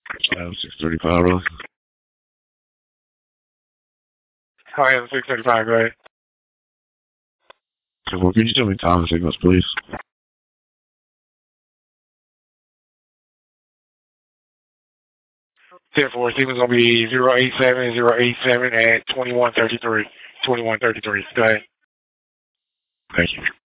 6:35, really. I am 6:35. Go ahead. So, well, can you tell me time and signals, please? 10-4. Signal's gonna be 087 at 21:33. 21:33. Go ahead. Thank you.